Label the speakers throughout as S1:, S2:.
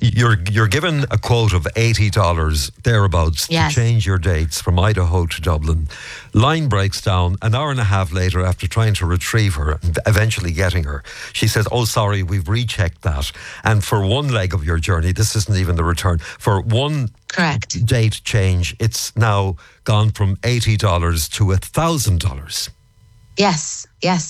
S1: You're given a quote of $80 thereabouts
S2: Yes.
S1: to change your dates from Idaho to Dublin. Line breaks down an hour and a half later after trying to retrieve her and eventually getting her. She says, "Oh, sorry, we've rechecked that. And for one leg of your journey, this isn't even the return. For one
S2: Correct.
S1: date change, it's now gone from $80 to $1,000.
S2: Yes.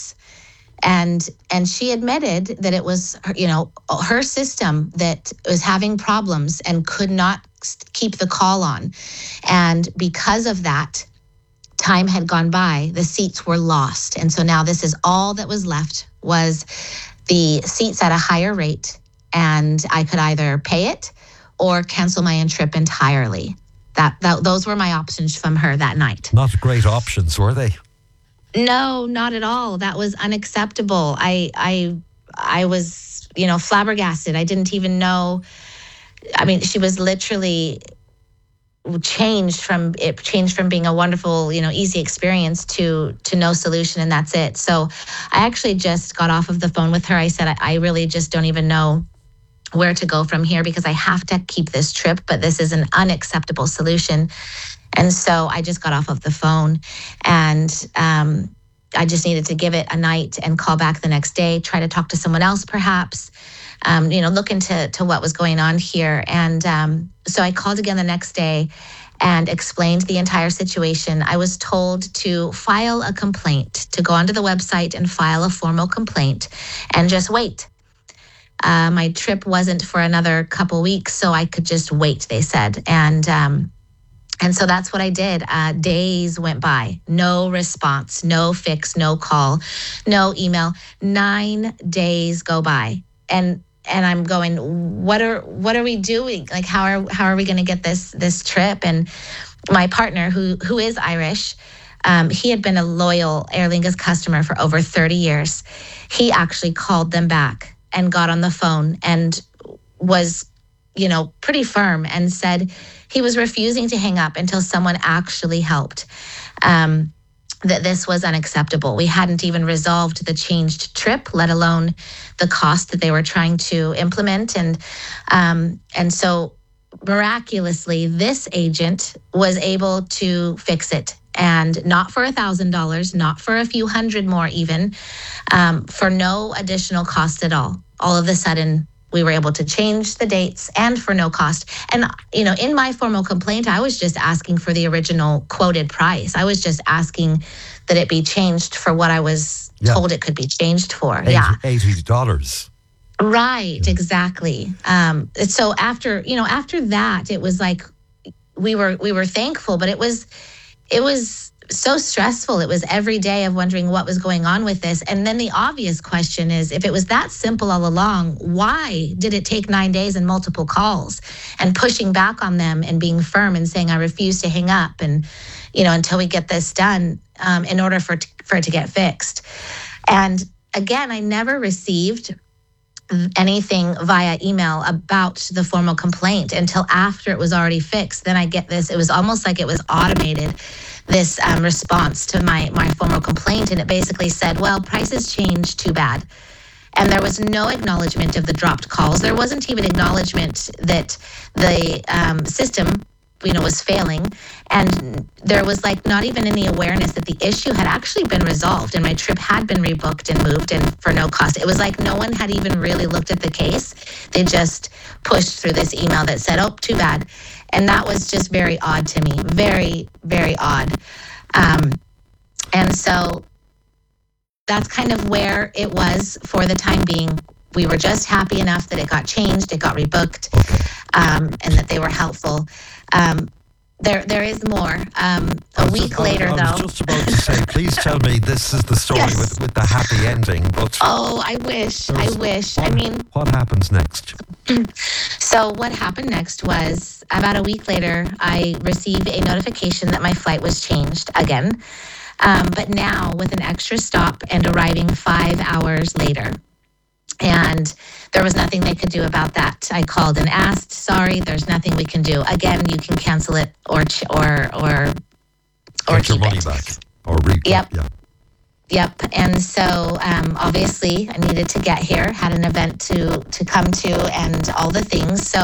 S2: And she admitted that it was, her system that was having problems and could not keep the call on. And because of that, time had gone by, the seats were lost. And so now this is all that was left, was the seats at a higher rate. And I could either pay it or cancel my trip entirely. Those were my options from her that night.
S1: Not great options, were they?
S2: No, not at all. That was unacceptable. I was, flabbergasted. I didn't even know. I mean, she was literally changed from being a wonderful, easy experience to no solution, and that's it. So I actually just got off of the phone with her. I said, I really just don't even know where to go from here because I have to keep this trip, but this is an unacceptable solution. And so I just got off of the phone, and I just needed to give it a night and call back the next day, try to talk to someone else perhaps, look into what was going on here. And so I called again the next day and explained the entire situation. I was told to file a complaint, to go onto the website and file a formal complaint and just wait. My trip wasn't for another couple weeks, so I could just wait, they said. And so that's what I did. Days went by, no response, no fix, no call, no email. 9 days go by, and I'm going, what are we doing? Like, how are we going to get this trip? And my partner, who is Irish, he had been a loyal Aer Lingus customer for over 30 years. He actually called them back and got on the phone and was, pretty firm and said he was refusing to hang up until someone actually helped. That this was unacceptable. We hadn't even resolved the changed trip, let alone the cost that they were trying to implement. And so miraculously, this agent was able to fix it. And not for $1,000, not for a few hundred more even, for no additional cost at all. All of a sudden, we were able to change the dates and for no cost. And, in my formal complaint, I was just asking for the original quoted price. I was just asking that it be changed for what I was told it could be changed for.
S1: $80.
S2: Right, exactly. So after that, it was like we were thankful, but it was so stressful. It was every day of wondering what was going on with this. And then the obvious question is, if it was that simple all along, why did it take 9 days and multiple calls and pushing back on them and being firm and saying, I refuse to hang up and, until we get this done, in order for it to get fixed. And again, I never received anything via email about the formal complaint until after it was already fixed. Then I get this. It was almost like it was automated, this response to my formal complaint. And it basically said, well, prices changed, too bad. And there was no acknowledgement of the dropped calls. There wasn't even acknowledgement that the system, was failing. And there was not even any awareness that the issue had actually been resolved and my trip had been rebooked and moved and for no cost. It was like no one had even really looked at the case. They just pushed through this email that said, oh, too bad. And that was just very odd to me. Very, very odd. And so that's kind of where it was for the time being. We were just happy enough that it got changed, it got rebooked, and that they were helpful. There is more. A week later, though.
S1: I was just about to say, please tell me this is the story with the happy ending. But
S2: I wish.
S1: What happens next?
S2: So what happened next was, about a week later, I received a notification that my flight was changed again, but now with an extra stop and arriving 5 hours later. And there was nothing they could do about that. I called and asked, sorry, there's nothing we can do. Again, you can cancel it or
S1: Get
S2: keep
S1: your money
S2: it
S1: back or
S2: Yep. And so obviously I needed to get here, had an event to come to and all the things. So